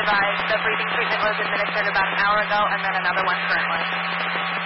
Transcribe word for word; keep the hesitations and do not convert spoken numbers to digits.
advised the breathing treatment was administered about an hour ago, and then another one currently.